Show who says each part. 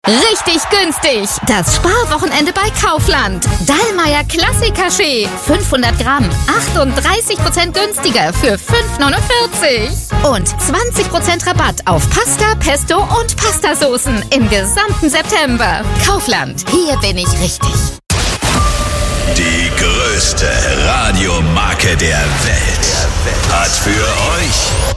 Speaker 1: Richtig günstig. Das Sparwochenende bei Kaufland. Dallmayr Klassiker-Kaffee. 500 Gramm. 38% günstiger für 5,49. Und 20% Rabatt auf Pasta, Pesto und Pastasoßen im gesamten September. Kaufland. Hier bin ich richtig.
Speaker 2: Die größte Radiomarke der Welt hat für euch